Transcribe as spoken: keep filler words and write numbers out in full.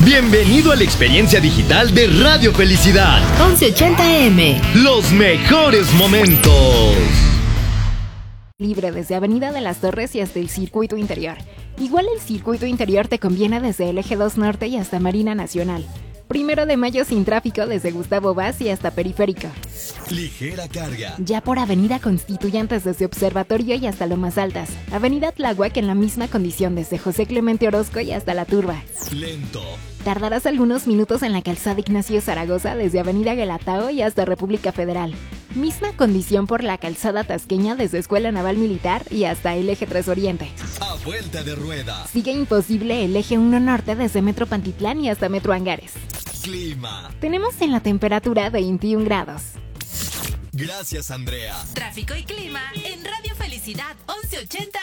Bienvenido a la experiencia digital de Radio Felicidad. once ochenta A M. Los mejores momentos. Libre desde Avenida de las Torres y hasta el Circuito Interior. Igual el Circuito Interior te conviene desde el Eje dos Norte y hasta Marina Nacional. Primero de mayo sin tráfico desde Gustavo Vaz y hasta Periférico. Ligera carga. Ya por Avenida Constituyentes desde Observatorio y hasta Lomas Altas. Avenida Tláhuac en la misma condición desde José Clemente Orozco y hasta La Turba. Lento. Tardarás algunos minutos en la calzada Ignacio Zaragoza desde Avenida Guelatao y hasta República Federal. Misma condición por la calzada Tasqueña desde Escuela Naval Militar y hasta el Eje tres Oriente. A vuelta de rueda. Sigue imposible el Eje uno Norte desde Metro Pantitlán y hasta Metro Angares. Clima. Tenemos en la temperatura veintiún grados. Gracias, Andrea. Tráfico y clima en Radio Felicidad once ochenta.